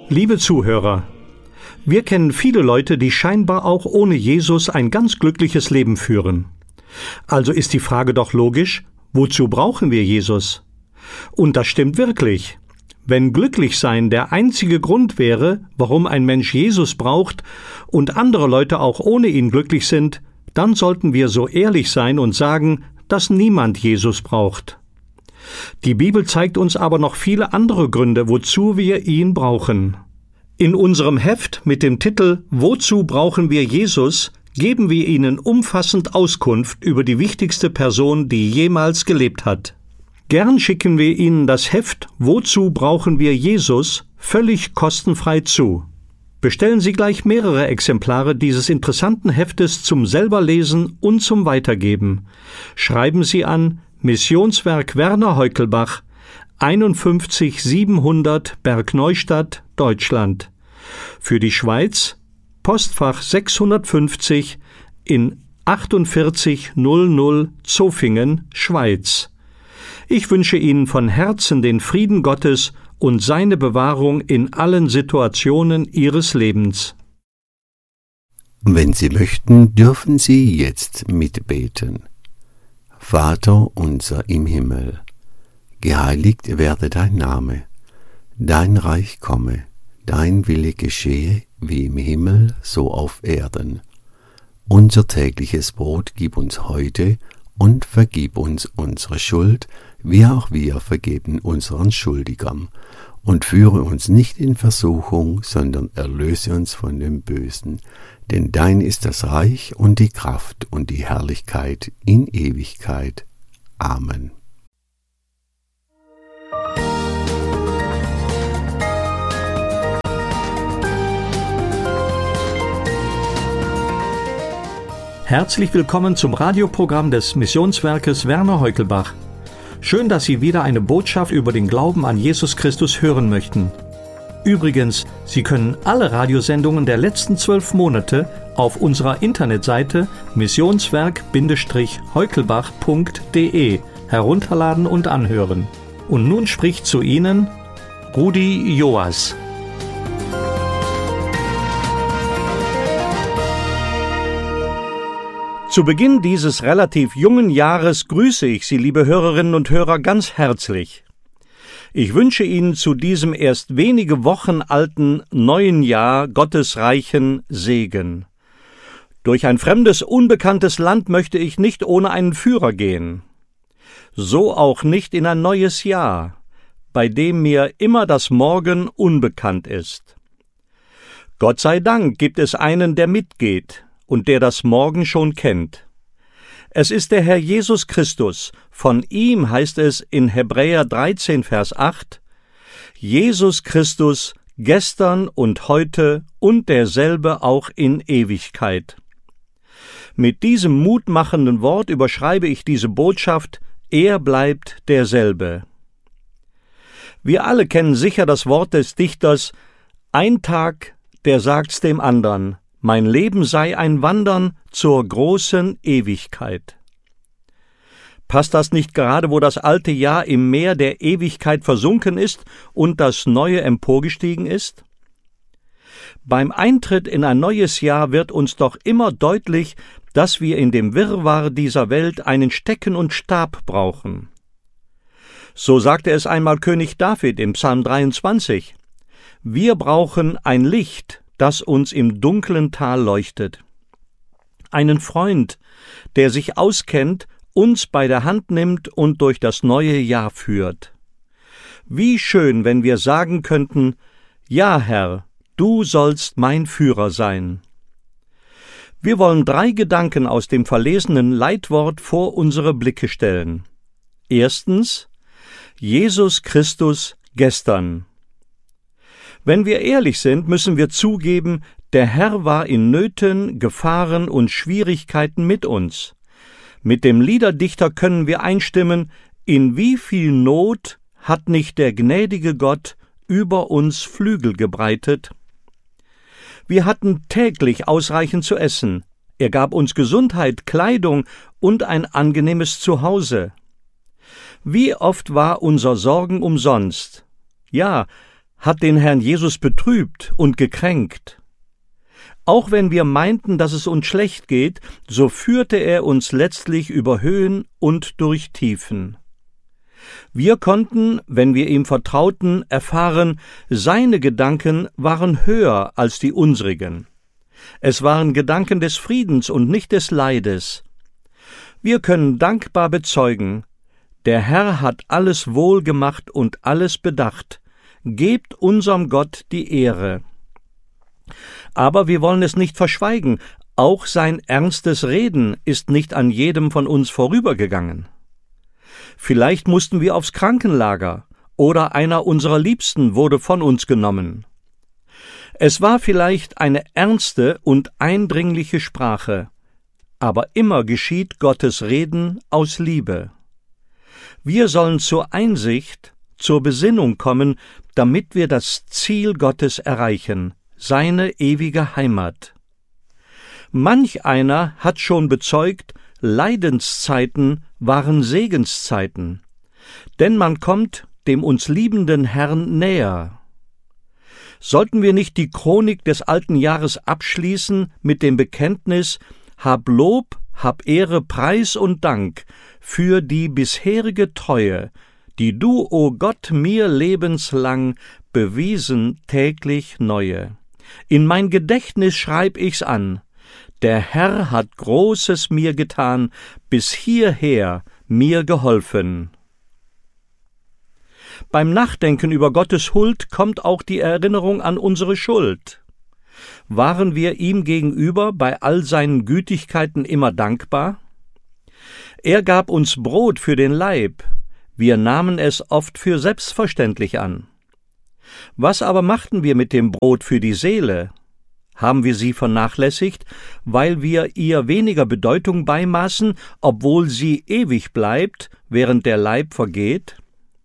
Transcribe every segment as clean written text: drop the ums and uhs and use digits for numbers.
Liebe Zuhörer, wir kennen viele Leute, die scheinbar auch ohne Jesus ein ganz glückliches Leben führen. Also ist die Frage doch logisch, wozu brauchen wir Jesus? Und das stimmt wirklich. Wenn Glücklichsein der einzige Grund wäre, warum ein Mensch Jesus braucht und andere Leute auch ohne ihn glücklich sind, dann sollten wir so ehrlich sein und sagen, dass niemand Jesus braucht. Die Bibel zeigt uns aber noch viele andere Gründe, wozu wir ihn brauchen. In unserem Heft mit dem Titel »Wozu brauchen wir Jesus« geben wir Ihnen umfassend Auskunft über die wichtigste Person, die jemals gelebt hat. Gern schicken wir Ihnen das Heft »Wozu brauchen wir Jesus« völlig kostenfrei zu. Bestellen Sie gleich mehrere Exemplare dieses interessanten Heftes zum Selberlesen und zum Weitergeben. Schreiben Sie an Missionswerk Werner Heukelbach, 51 700 Bergneustadt, Deutschland. Für die Schweiz Postfach 650 in 4800 Zofingen, Schweiz. Ich wünsche Ihnen von Herzen den Frieden Gottes und seine Bewahrung in allen Situationen Ihres Lebens. Wenn Sie möchten, dürfen Sie jetzt mitbeten. Vater unser im Himmel, geheiligt werde dein Name, dein Reich komme, dein Wille geschehe, wie im Himmel, so auf Erden. Unser tägliches Brot gib uns heute und vergib uns unsere Schuld, wie auch wir vergeben unseren Schuldigern. Und führe uns nicht in Versuchung, sondern erlöse uns von dem Bösen. Denn dein ist das Reich und die Kraft und die Herrlichkeit in Ewigkeit. Amen. Herzlich willkommen zum Radioprogramm des Missionswerkes Werner Heukelbach. Schön, dass Sie wieder eine Botschaft über den Glauben an Jesus Christus hören möchten. Übrigens, Sie können alle Radiosendungen der letzten 12 Monate auf unserer Internetseite missionswerk-heukelbach.de herunterladen und anhören. Und nun spricht zu Ihnen Rudi Joas. Zu Beginn dieses relativ jungen Jahres grüße ich Sie, liebe Hörerinnen und Hörer, ganz herzlich. Ich wünsche Ihnen zu diesem erst wenige Wochen alten neuen Jahr Gottes reichen Segen. Durch ein fremdes, unbekanntes Land möchte ich nicht ohne einen Führer gehen. So auch nicht in ein neues Jahr, bei dem mir immer das Morgen unbekannt ist. Gott sei Dank gibt es einen, der mitgeht und der das Morgen schon kennt. Es ist der Herr Jesus Christus. Von ihm heißt es in Hebräer 13, Vers 8, Jesus Christus, gestern und heute und derselbe auch in Ewigkeit. Mit diesem mutmachenden Wort überschreibe ich diese Botschaft, er bleibt derselbe. Wir alle kennen sicher das Wort des Dichters, ein Tag, der sagt's dem andern, mein Leben sei ein Wandern zur großen Ewigkeit. Passt das nicht gerade, wo das alte Jahr im Meer der Ewigkeit versunken ist und das neue emporgestiegen ist? Beim Eintritt in ein neues Jahr wird uns doch immer deutlich, dass wir in dem Wirrwarr dieser Welt einen Stecken und Stab brauchen. So sagte es einmal König David im Psalm 23. Wir brauchen ein Licht, das uns im dunklen Tal leuchtet. Einen Freund, der sich auskennt, uns bei der Hand nimmt und durch das neue Jahr führt. Wie schön, wenn wir sagen könnten, ja, Herr, du sollst mein Führer sein. Wir wollen 3 Gedanken aus dem verlesenen Leitwort vor unsere Blicke stellen. Erstens, Jesus Christus gestern. Wenn wir ehrlich sind, müssen wir zugeben, der Herr war in Nöten, Gefahren und Schwierigkeiten mit uns. Mit dem Liederdichter können wir einstimmen, in wie viel Not hat nicht der gnädige Gott über uns Flügel gebreitet? Wir hatten täglich ausreichend zu essen. Er gab uns Gesundheit, Kleidung und ein angenehmes Zuhause. Wie oft war unser Sorgen umsonst? Ja, hat den Herrn Jesus betrübt und gekränkt. Auch wenn wir meinten, dass es uns schlecht geht, so führte er uns letztlich über Höhen und durch Tiefen. Wir konnten, wenn wir ihm vertrauten, erfahren, seine Gedanken waren höher als die unsrigen. Es waren Gedanken des Friedens und nicht des Leides. Wir können dankbar bezeugen, der Herr hat alles wohl gemacht und alles bedacht. Gebt unserem Gott die Ehre. Aber wir wollen es nicht verschweigen, auch sein ernstes Reden ist nicht an jedem von uns vorübergegangen. Vielleicht mussten wir aufs Krankenlager oder einer unserer Liebsten wurde von uns genommen. Es war vielleicht eine ernste und eindringliche Sprache, aber immer geschieht Gottes Reden aus Liebe. Wir sollen zur Einsicht, zur Besinnung kommen, damit wir das Ziel Gottes erreichen, seine ewige Heimat. Manch einer hat schon bezeugt, Leidenszeiten waren Segenszeiten, denn man kommt dem uns liebenden Herrn näher. Sollten wir nicht die Chronik des alten Jahres abschließen mit dem Bekenntnis: Hab Lob, hab Ehre, Preis und Dank für die bisherige Treue, die du, o Gott, mir lebenslang bewiesen täglich neue. In mein Gedächtnis schreib ich's an, der Herr hat Großes mir getan, bis hierher mir geholfen. Beim Nachdenken über Gottes Huld kommt auch die Erinnerung an unsere Schuld. Waren wir ihm gegenüber bei all seinen Gütigkeiten immer dankbar? Er gab uns Brot für den Leib, wir nahmen es oft für selbstverständlich an. Was aber machten wir mit dem Brot für die Seele? Haben wir sie vernachlässigt, weil wir ihr weniger Bedeutung beimaßen, obwohl sie ewig bleibt, während der Leib vergeht?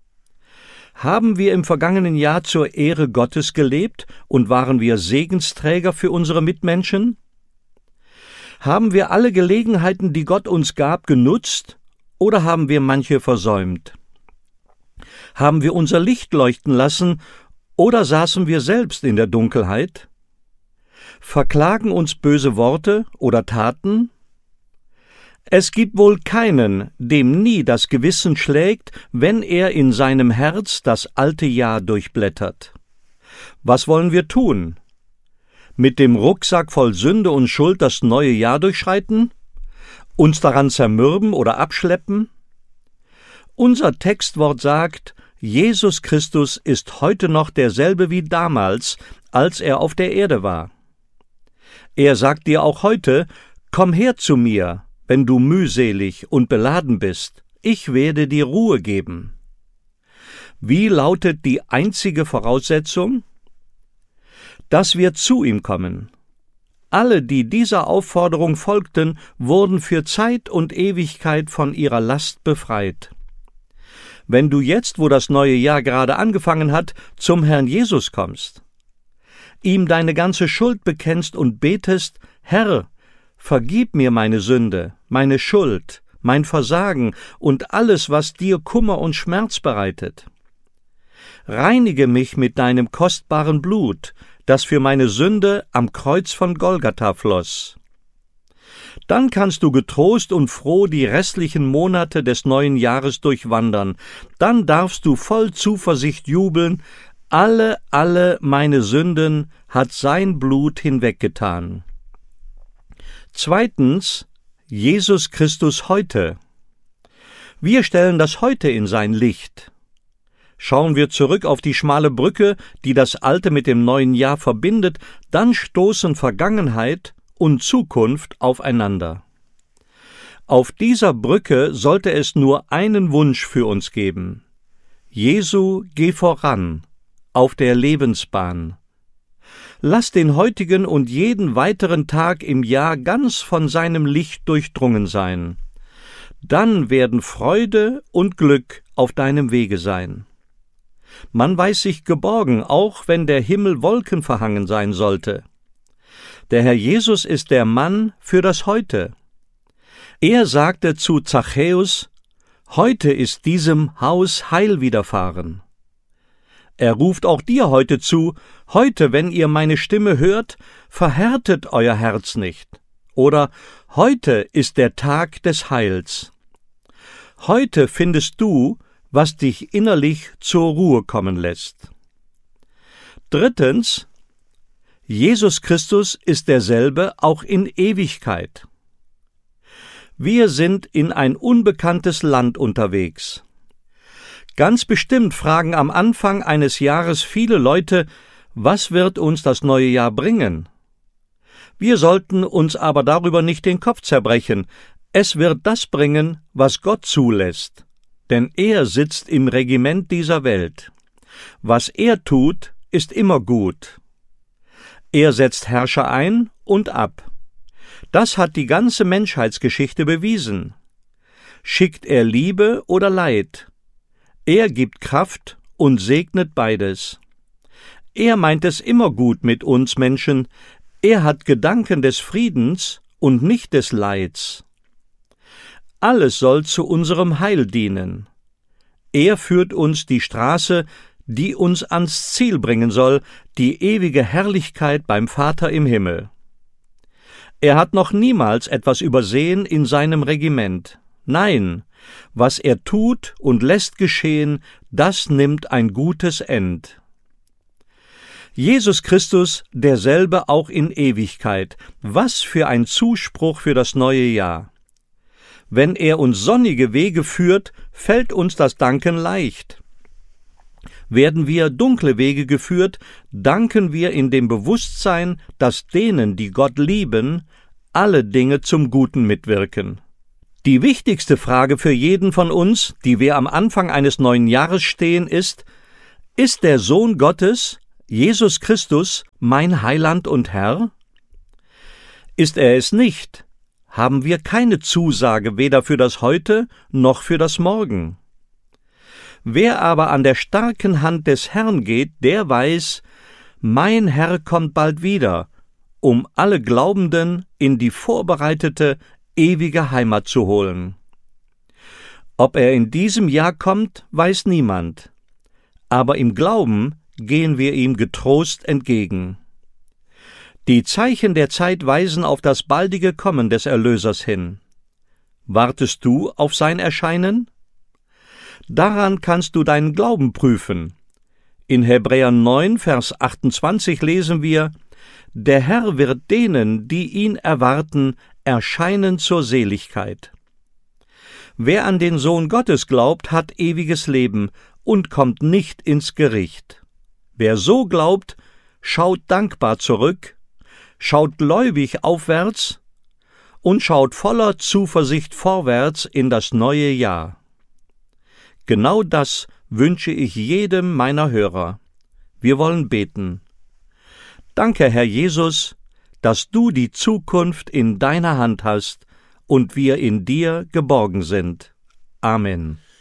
Haben wir im vergangenen Jahr zur Ehre Gottes gelebt und waren wir Segensträger für unsere Mitmenschen? Haben wir alle Gelegenheiten, die Gott uns gab, genutzt, oder haben wir manche versäumt? Haben wir unser Licht leuchten lassen, oder saßen wir selbst in der Dunkelheit? Verklagen uns böse Worte oder Taten? Es gibt wohl keinen, dem nie das Gewissen schlägt, wenn er in seinem Herz das alte Jahr durchblättert. Was wollen wir tun? Mit dem Rucksack voll Sünde und Schuld das neue Jahr durchschreiten? Uns daran zermürben oder abschleppen? Unser Textwort sagt, Jesus Christus ist heute noch derselbe wie damals, als er auf der Erde war. Er sagt dir auch heute, komm her zu mir, wenn du mühselig und beladen bist, ich werde dir Ruhe geben. Wie lautet die einzige Voraussetzung? Dass wir zu ihm kommen. Alle, die dieser Aufforderung folgten, wurden für Zeit und Ewigkeit von ihrer Last befreit. Wenn du jetzt, wo das neue Jahr gerade angefangen hat, zum Herrn Jesus kommst, ihm deine ganze Schuld bekennst und betest, Herr, vergib mir meine Sünde, meine Schuld, mein Versagen und alles, was dir Kummer und Schmerz bereitet. Reinige mich mit deinem kostbaren Blut, das für meine Sünde am Kreuz von Golgatha floss. Dann kannst du getrost und froh die restlichen Monate des neuen Jahres durchwandern. Dann darfst du voll Zuversicht jubeln, alle meine Sünden hat sein Blut hinweggetan. Zweitens, Jesus Christus heute. Wir stellen das Heute in sein Licht. Schauen wir zurück auf die schmale Brücke, die das Alte mit dem neuen Jahr verbindet, dann stoßen Vergangenheit und Zukunft aufeinander. Auf dieser Brücke sollte es nur einen Wunsch für uns geben. Jesu, geh voran, auf der Lebensbahn. Lass den heutigen und jeden weiteren Tag im Jahr ganz von seinem Licht durchdrungen sein. Dann werden Freude und Glück auf deinem Wege sein. Man weiß sich geborgen, auch wenn der Himmel wolkenverhangen sein sollte. Der Herr Jesus ist der Mann für das Heute. Er sagte zu Zachäus, heute ist diesem Haus Heil widerfahren. Er ruft auch dir heute zu: Heute, wenn ihr meine Stimme hört, verhärtet euer Herz nicht. Oder: Heute ist der Tag des Heils. Heute findest du, was dich innerlich zur Ruhe kommen lässt. Drittens: Jesus Christus ist derselbe auch in Ewigkeit. Wir sind in ein unbekanntes Land unterwegs. Ganz bestimmt fragen am Anfang eines Jahres viele Leute: Was wird uns das neue Jahr bringen? Wir sollten uns aber darüber nicht den Kopf zerbrechen. Es wird das bringen, was Gott zulässt. Denn er sitzt im Regiment dieser Welt. Was er tut, ist immer gut. Er setzt Herrscher ein und ab. Das hat die ganze Menschheitsgeschichte bewiesen. Schickt er Liebe oder Leid? Er gibt Kraft und segnet beides. Er meint es immer gut mit uns Menschen. Er hat Gedanken des Friedens und nicht des Leids. Alles soll zu unserem Heil dienen. Er führt uns die Straße, die uns ans Ziel bringen soll, die ewige Herrlichkeit beim Vater im Himmel. Er hat noch niemals etwas übersehen in seinem Regiment. Nein, was er tut und lässt geschehen, das nimmt ein gutes End. Jesus Christus, derselbe auch in Ewigkeit. Was für ein Zuspruch für das neue Jahr. Wenn er uns sonnige Wege führt, fällt uns das Danken leicht. Werden wir dunkle Wege geführt, danken wir in dem Bewusstsein, dass denen, die Gott lieben, alle Dinge zum Guten mitwirken. Die wichtigste Frage für jeden von uns, die wir am Anfang eines neuen Jahres stehen, ist der Sohn Gottes, Jesus Christus, mein Heiland und Herr? Ist er es nicht, haben wir keine Zusage weder für das Heute noch für das Morgen. Wer aber an der starken Hand des Herrn geht, der weiß, mein Herr kommt bald wieder, um alle Glaubenden in die vorbereitete, ewige Heimat zu holen. Ob er in diesem Jahr kommt, weiß niemand. Aber im Glauben gehen wir ihm getrost entgegen. Die Zeichen der Zeit weisen auf das baldige Kommen des Erlösers hin. Wartest du auf sein Erscheinen? Daran kannst du deinen Glauben prüfen. In Hebräer 9, Vers 28 lesen wir: Der Herr wird denen, die ihn erwarten, erscheinen zur Seligkeit. Wer an den Sohn Gottes glaubt, hat ewiges Leben und kommt nicht ins Gericht. Wer so glaubt, schaut dankbar zurück, schaut gläubig aufwärts und schaut voller Zuversicht vorwärts in das neue Jahr. Genau das wünsche ich jedem meiner Hörer. Wir wollen beten. Danke, Herr Jesus, dass du die Zukunft in deiner Hand hast und wir in dir geborgen sind. Amen.